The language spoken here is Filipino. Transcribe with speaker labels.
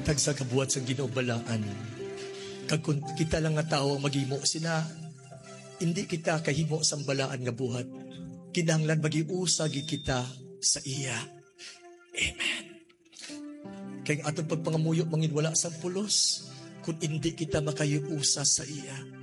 Speaker 1: Matag sa kabuhat sa ginobalaan. Kag kung kita lang nga tao ang maghimo sina, hindi kita kahimo sa balaan nga buhat. Kinahanglan magiusa gid kita sa iya. Amen. Kaya atong pagpangamuyo mangin wala sa pulos kung hindi kita makayuusa sa iya.